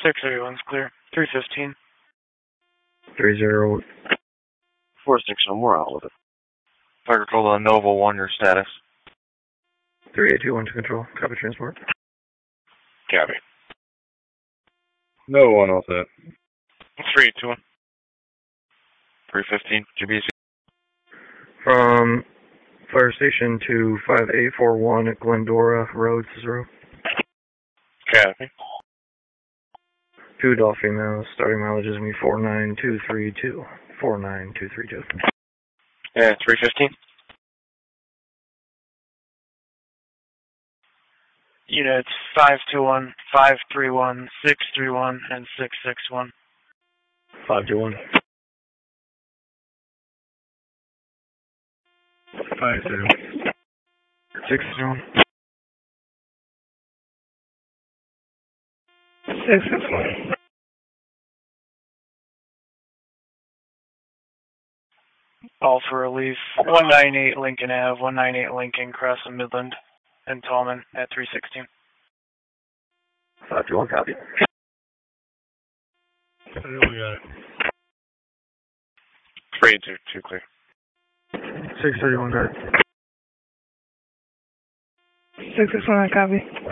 631's clear. 315. 30. 461, we're out with it. Fire control to Nova 1, your status. 3821 to control. Copy transport. Copy. No one all set. 321. 315, GBC. From fire station to 5841 at Glendora Road, Cicero. Copy. 2 adult females. Starting mileage is going to be 49232. 49232. 315. Units 521, 531, 631, and 661. 521. 50. 661. 661. All for release. 198 Lincoln Ave, 198 Lincoln, crossing Midland and Tallman at 316. 521, copy. I know we got it. 322, clear. 631, got it. 661, copy.